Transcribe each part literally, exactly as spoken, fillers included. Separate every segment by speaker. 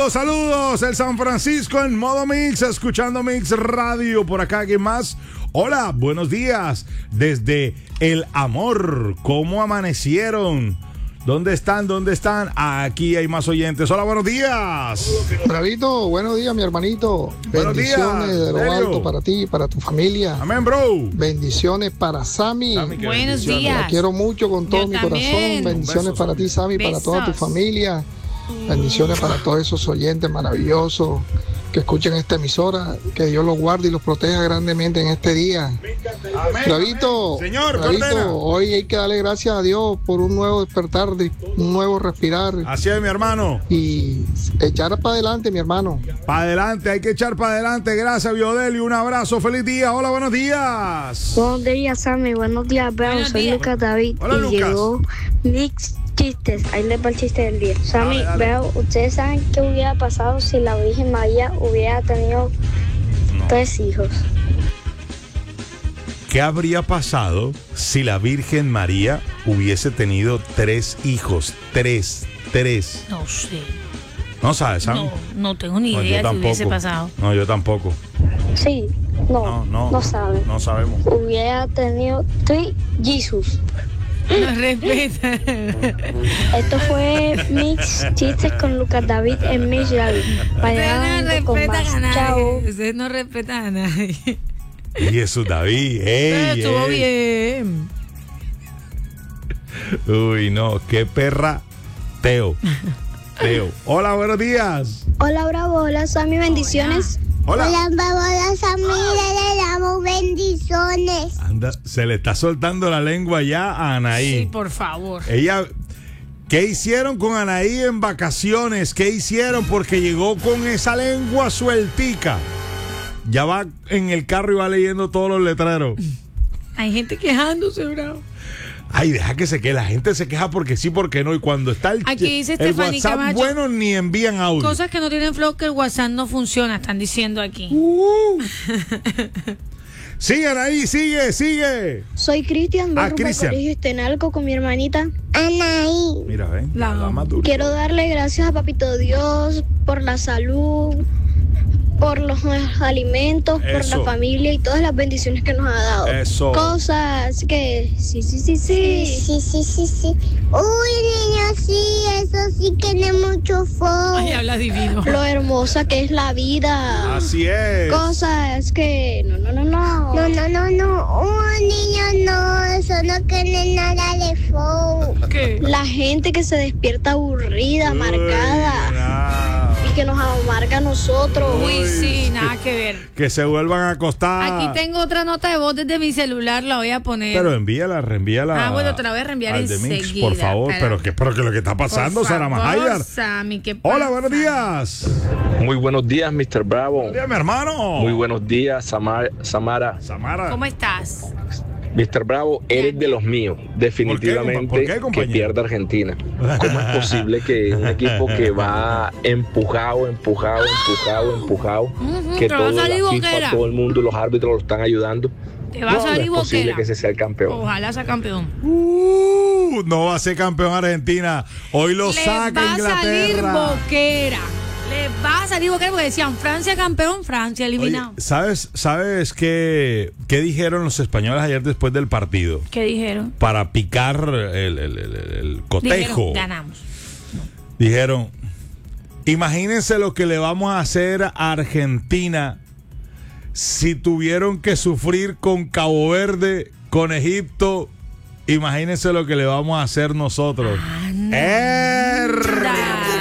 Speaker 1: Saludos, saludos. El San Francisco en modo mix, escuchando Mix Radio. Por acá, ¿quién más? Hola, buenos días. Desde El Amor, ¿cómo amanecieron? ¿Dónde están? ¿Dónde están? Aquí hay más oyentes. Hola, buenos días.
Speaker 2: Bravito, buenos días, mi hermanito.
Speaker 1: Buenos
Speaker 2: Bendiciones
Speaker 1: días,
Speaker 2: de lo
Speaker 1: Delio.
Speaker 2: alto para ti y para tu familia.
Speaker 1: Amén, bro.
Speaker 2: Bendiciones para Sammy.
Speaker 1: Sammy, qué
Speaker 3: Buenos
Speaker 1: bendiciones.
Speaker 3: días.
Speaker 2: La quiero mucho con todo
Speaker 3: Yo
Speaker 2: mi
Speaker 3: también.
Speaker 2: corazón. Bendiciones
Speaker 1: Besos,
Speaker 2: para ti, Sammy, para toda tu
Speaker 3: Besos.
Speaker 2: familia. Bendiciones para todos esos oyentes maravillosos que escuchen esta emisora. Que Dios los guarde y los proteja grandemente en este día.
Speaker 1: Amén,
Speaker 2: Bravito,
Speaker 1: amén. Señor,
Speaker 2: Bravito,
Speaker 1: ordena.
Speaker 2: hoy hay que darle gracias a Dios por un nuevo despertar, de- un nuevo respirar
Speaker 1: Así es, mi hermano.
Speaker 2: y echar para adelante, mi hermano.
Speaker 1: Para adelante, hay que echar para adelante. Gracias, Biodelio. Un abrazo, feliz día. Hola, buenos días.
Speaker 4: Buenos días, Sammy. Buenos días, Bravo.
Speaker 3: Buenos
Speaker 4: Soy
Speaker 3: días.
Speaker 4: Lucas David.
Speaker 1: Hola,
Speaker 4: y
Speaker 1: Lucas.
Speaker 4: llegó Mix Chistes. Ahí les va el chiste del día. Sammy,
Speaker 1: Dale, dale.
Speaker 4: Bravo, ¿ustedes saben qué hubiera pasado si la Virgen María hubiera tenido
Speaker 1: No.
Speaker 4: tres hijos?
Speaker 1: ¿Qué habría pasado si la Virgen María hubiese tenido tres hijos? Tres, tres.
Speaker 3: No sé.
Speaker 1: ¿No sabes, Sam?
Speaker 3: No, no tengo ni
Speaker 1: No, yo
Speaker 3: idea si hubiese
Speaker 1: tampoco.
Speaker 3: pasado.
Speaker 1: No, yo tampoco.
Speaker 4: Sí, no,
Speaker 1: No,
Speaker 4: no,
Speaker 1: no.
Speaker 4: saben.
Speaker 1: No sabemos.
Speaker 4: Hubiera tenido tres Jesus.
Speaker 3: No respeta.
Speaker 4: Esto fue Mix Chistes con Lucas David en Mix Radio.
Speaker 3: Ustedes
Speaker 4: Mañana
Speaker 3: no
Speaker 4: vengo con
Speaker 3: respetan
Speaker 4: más.
Speaker 3: a nadie.
Speaker 4: Chao.
Speaker 3: Ustedes no respetan a nadie.
Speaker 1: Y Jesús David. Ey,
Speaker 3: Pero estuvo
Speaker 1: ey.
Speaker 3: bien.
Speaker 1: Uy, no, qué perra. Teo. Teo. Hola, buenos días.
Speaker 4: Hola, Bravo. Hola, Sammy. Bendiciones.
Speaker 1: Hola.
Speaker 5: Hola, familia, le damos bendiciones.
Speaker 1: Anda, se le está soltando la lengua ya a Anaí.
Speaker 3: Sí, por favor.
Speaker 1: Ella, ¿qué hicieron con Anaí en vacaciones? ¿Qué hicieron? Porque llegó con esa lengua sueltica. Ya va en el carro y va leyendo todos los letreros.
Speaker 3: Hay gente quejándose, bravo.
Speaker 1: Ay, deja que se quede. La gente se queja porque sí, porque no. Y cuando está el,
Speaker 3: Aquí dice
Speaker 1: el
Speaker 3: Stephanie
Speaker 1: WhatsApp
Speaker 3: Camacho.
Speaker 1: bueno, ni envían audio.
Speaker 3: Cosas que no tienen flow, que el WhatsApp no funciona, están diciendo aquí.
Speaker 1: Uh. Sigan ahí, sigue, sigue.
Speaker 4: Soy Cristian, voy
Speaker 1: Ah,
Speaker 4: rumbo al
Speaker 1: Cristian.
Speaker 4: colegio Estenalco con mi hermanita.
Speaker 5: Anaí.
Speaker 1: Mira, ven.
Speaker 3: La
Speaker 1: la
Speaker 3: amo.
Speaker 1: más dura.
Speaker 4: Quiero darle gracias a Papito Dios por la salud, por los nuevos alimentos, por
Speaker 1: Eso.
Speaker 4: la familia y todas las bendiciones que nos ha dado.
Speaker 1: Eso.
Speaker 4: Cosas que sí, sí, sí, sí.
Speaker 5: Sí, sí, sí, sí. Uy, niño, sí, eso sí tiene mucho flow.
Speaker 3: Ay, habla divino.
Speaker 4: Lo hermosa que es la vida.
Speaker 1: Así es.
Speaker 4: Cosas que no, no, no, no.
Speaker 5: No, no, no, no. Uy, niño, no, eso no tiene nada de flow.
Speaker 3: ¿Qué?
Speaker 4: La gente que se despierta aburrida,
Speaker 1: Uy,
Speaker 4: amargada
Speaker 1: no.
Speaker 4: y que nos amarga a nosotros.
Speaker 3: Uy, sí, nada que ver.
Speaker 1: Que se vuelvan a acostar.
Speaker 3: Aquí tengo otra nota de voz desde mi celular, la voy a poner.
Speaker 1: Pero envíala, reenvíala.
Speaker 3: Ah, bueno, te la voy a reenviar
Speaker 1: al de Mix,
Speaker 3: enseguida,
Speaker 1: por favor.
Speaker 3: espera.
Speaker 1: Pero que, pero que lo que está pasando,
Speaker 3: Por
Speaker 1: Sara
Speaker 3: favor,
Speaker 1: Mahayar.
Speaker 3: Sammy, ¿qué pasa?
Speaker 1: Hola, buenos días.
Speaker 6: Muy buenos días, mister Bravo.
Speaker 1: Buenos días, mi hermano.
Speaker 6: Muy buenos días, Samar- Samara.
Speaker 1: Samara.
Speaker 3: ¿Cómo estás?
Speaker 6: mister Bravo, eres de los míos. Definitivamente
Speaker 1: ¿Por qué, compa- por qué,
Speaker 6: que
Speaker 1: compañero?
Speaker 6: pierda Argentina. ¿Cómo es posible que un equipo que va empujado, empujado, empujado, empujado,
Speaker 3: Ujú,
Speaker 6: que
Speaker 3: te va a
Speaker 6: toda la
Speaker 3: salir
Speaker 6: FIFA,
Speaker 3: boquera.
Speaker 6: todo el mundo, los árbitros lo están ayudando?
Speaker 3: Te va a
Speaker 6: No, no
Speaker 3: salir
Speaker 6: es posible
Speaker 3: boquera.
Speaker 6: que ese sea el campeón.
Speaker 3: Ojalá sea campeón.
Speaker 1: Uh, no va a ser campeón Argentina. Hoy lo
Speaker 3: Le
Speaker 1: saca
Speaker 3: va a salir
Speaker 1: Inglaterra.
Speaker 3: boquera. Le va a salir boquera porque decían Francia campeón, Francia
Speaker 1: Oye,
Speaker 3: eliminado.
Speaker 1: ¿sabes, sabes qué, qué dijeron los españoles ayer después del partido?
Speaker 3: ¿Qué dijeron?
Speaker 1: Para picar el, el- el- el- el cotejo.
Speaker 3: Dijeron, ganamos.
Speaker 1: Dijeron, imagínense lo que le vamos a hacer a Argentina si tuvieron que sufrir con Cabo Verde, con Egipto. Imagínense lo que le vamos a hacer nosotros. Erra.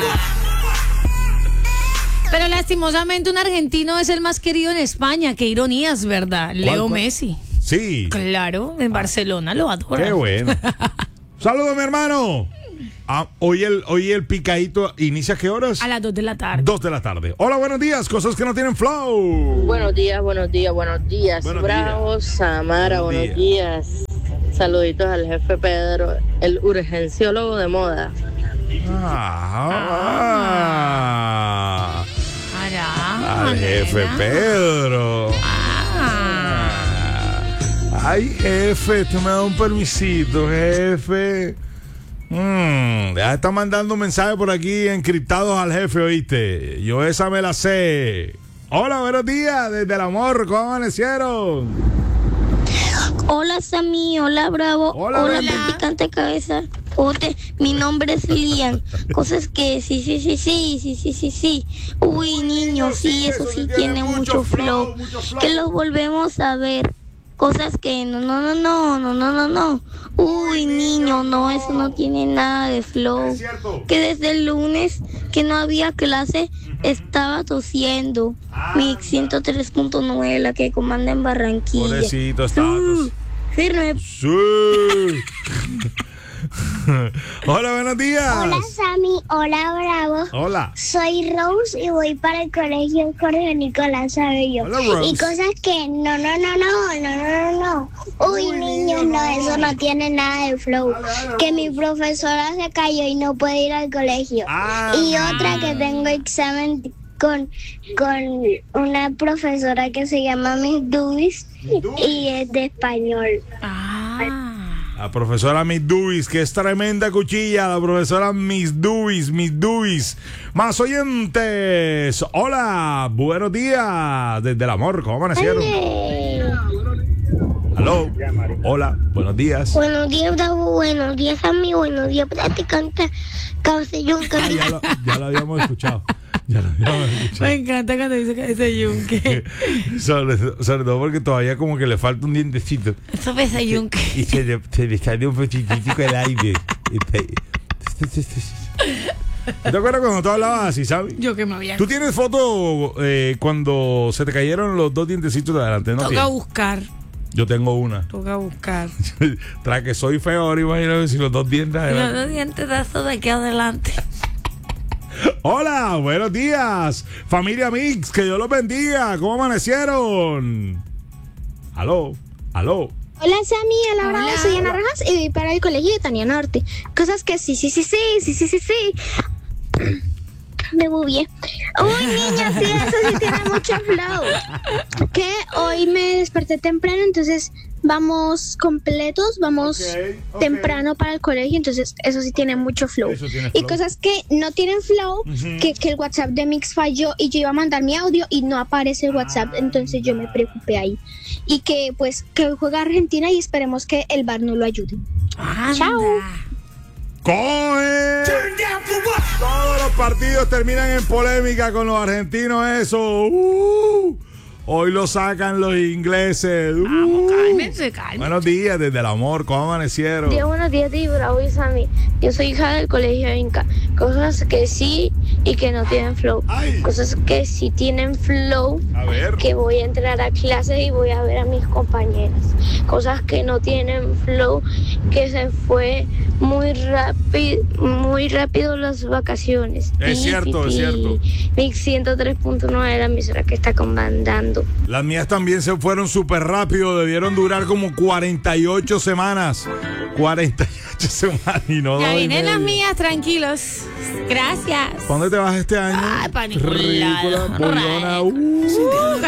Speaker 3: Pero lastimosamente un argentino es el más querido en España. Qué ironías, ¿verdad? Leo
Speaker 1: cuál?
Speaker 3: Messi.
Speaker 1: Sí.
Speaker 3: Claro, en Barcelona lo adora.
Speaker 1: Qué bueno. Saludos, mi hermano. Ah, hoy, el, hoy el picadito inicia, ¿a qué horas?
Speaker 3: A las dos de la tarde.
Speaker 1: Dos de la tarde. Hola, buenos días. Cosas que no tienen flow.
Speaker 7: Buenos días, buenos días, buenos días.
Speaker 1: Buenos
Speaker 7: Bravo,
Speaker 1: días.
Speaker 7: Samara,
Speaker 1: Buenos
Speaker 7: buenos días. Saluditos al jefe Pedro, el urgenciólogo de moda.
Speaker 1: Ah,
Speaker 3: Ara,
Speaker 1: al jefe
Speaker 3: nena.
Speaker 1: Pedro.
Speaker 3: Ah.
Speaker 1: Ay, jefe, tú me das un permisito, jefe. Mm, ya está mandando un mensaje por aquí encriptados al jefe, ¿oíste? Yo esa me la sé. Hola, buenos días, desde el amor, ¿cómo amanecieron?
Speaker 5: Hola Sammy, hola Bravo,
Speaker 1: Hola,
Speaker 5: hola,
Speaker 1: Brenda.
Speaker 5: practicante cabeza. Ote, mi nombre es Lian. Cosas que sí, sí, sí, sí, sí, sí, sí, sí. Uy, niño, sí, eso sí tiene mucho flow. Que los volvemos a ver. Cosas que no, no, no, no, no, no, no, no. Uy, niño, no, eso no tiene nada de flow. Que desde el lunes que no había clase estaba tosiendo. Mi ciento tres punto nueve, la que comanda en Barranquilla.
Speaker 1: Pobrecito, está tos-
Speaker 5: Firme.
Speaker 1: Sí. Hola, buenos días.
Speaker 5: Hola Sammy, hola Bravo.
Speaker 1: Hola.
Speaker 5: Soy Rose y voy para el colegio Jorge Nicolás Abello.
Speaker 1: Hola, Rose.
Speaker 5: Y cosas que no, no, no, no, no, no, no, no. Uy, niños, no, eso no tiene nada de flow. Que mi profesora se cayó y no puede ir al colegio.
Speaker 1: Ah.
Speaker 5: Y otra que tengo examen con, con una profesora que se llama Miss Dubis y es de español.
Speaker 3: Ah.
Speaker 1: La profesora Miss Dubis, que es tremenda cuchilla. La profesora Miss Dubis, Miss Dubis. Más oyentes. Hola, buenos días. Desde el amor, ¿cómo amanecieron? Aló. Hola, buenos días.
Speaker 5: Buenos días, Bravo. Buenos días, Sammy. Buenos días, practicante. Cabecillón.
Speaker 1: Ah, ya, lo, ya lo habíamos escuchado. Ya lo habíamos escuchado.
Speaker 3: Me encanta cuando dice que ese yunque.
Speaker 1: sobre, sobre todo porque todavía como que le falta un dientecito.
Speaker 3: Eso es ese yunque.
Speaker 1: Y se le, se le sale un poquitico el aire. ¿Te acuerdas cuando tú hablabas así, sabes?
Speaker 3: Yo que me había.
Speaker 1: ¿Tú tienes foto eh, cuando se te cayeron los dos dientecitos de adelante? ¿No
Speaker 3: Toca
Speaker 1: tienes?
Speaker 3: buscar.
Speaker 1: Yo tengo una.
Speaker 3: Toca buscar.
Speaker 1: Tras que soy feo, ahora imagínate si los dos dientes
Speaker 3: Los
Speaker 1: adelante.
Speaker 3: dos dientes de eso de aquí adelante.
Speaker 1: Hola, buenos días. Familia Mix, que Dios los bendiga. ¿Cómo amanecieron? Aló, aló.
Speaker 5: Hola Sammy, hola Bravo,
Speaker 3: Hola.
Speaker 5: soy Ana Rojas y voy para el colegio de Tania Norte. Cosas que sí, sí, sí, sí, sí, sí, sí, sí. Me bubié. Uy, niña, sí, eso sí tiene mucho flow. Que hoy me desperté temprano, entonces vamos completos, vamos
Speaker 1: Ok, ok.
Speaker 5: temprano para el colegio, entonces eso sí tiene mucho flow.
Speaker 1: Eso tiene
Speaker 5: Y
Speaker 1: flow.
Speaker 5: cosas que no tienen flow,
Speaker 1: Ujú.
Speaker 5: que, que el WhatsApp de Mix falló y yo iba a mandar mi audio y no aparece el WhatsApp, entonces yo me preocupé ahí. Y que pues que hoy juega Argentina y esperemos que el V A R no lo ayude. Chao.
Speaker 1: ¡Coge! Todos los partidos terminan en polémica con los argentinos, eso. Uh, hoy lo sacan los ingleses. Uh.
Speaker 3: Vamos, cálmense, cálmense.
Speaker 1: Buenos días, desde el amor, ¿cómo amanecieron?
Speaker 8: Días, buenos días, ti, Bravo y Sammy. Yo soy hija del colegio Inca. Cosas que sí y que no tienen flow.
Speaker 1: Ay.
Speaker 8: Cosas que sí tienen flow.
Speaker 1: A ver.
Speaker 8: Que voy a entrar a clases y voy a ver a mis compañeras. Cosas que no tienen flow. Que se fue muy rápido, muy rápido las vacaciones.
Speaker 1: Es
Speaker 8: Pi,
Speaker 1: cierto,
Speaker 8: pi,
Speaker 1: es
Speaker 8: pi.
Speaker 1: cierto.
Speaker 8: Mix ciento tres punto nueve, la emisora que está comandando.
Speaker 1: Las mías también se fueron súper rápido, debieron durar como cuarenta y ocho semanas. cuarenta y ocho semanas y no
Speaker 3: Ya
Speaker 1: dos y
Speaker 3: vienen las
Speaker 1: media.
Speaker 3: mías, tranquilos. Gracias.
Speaker 1: ¿Para dónde te vas este año?
Speaker 3: Ay, pa' ningún
Speaker 1: Ridícula,
Speaker 3: lado.
Speaker 1: bollona. Uh.
Speaker 3: Uh,